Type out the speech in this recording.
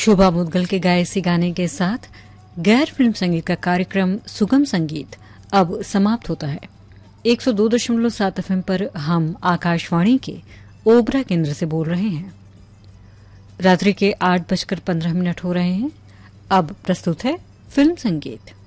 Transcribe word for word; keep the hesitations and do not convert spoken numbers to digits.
शोभा मुदगल के गाए इसी गाने के साथ गैर फिल्म संगीत का कार्यक्रम सुगम संगीत अब समाप्त होता है। एक सौ दो दशमलव सात एफ एम पर हम आकाशवाणी के ओबरा केंद्र से बोल रहे हैं। रात्रि के आठ बजकर पंद्रह मिनट हो रहे हैं। अब प्रस्तुत है फिल्म संगीत।